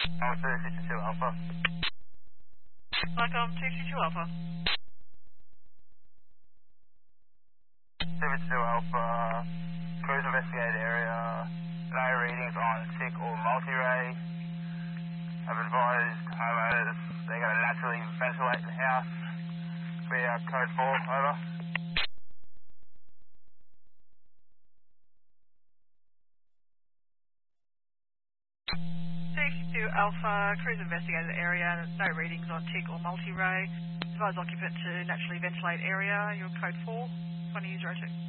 Oh, 262 Alpha. Welcome, 222 Alpha. 262 Alpha, cruise investigated area, no readings on tick or multi-ray. I've advised homeowners they're going to naturally ventilate the house. We are code 4, over. 222 Alpha, cruise investigated area, no readings on tick or multi-ray. Advise occupant to naturally ventilate area, your code 4, 2002.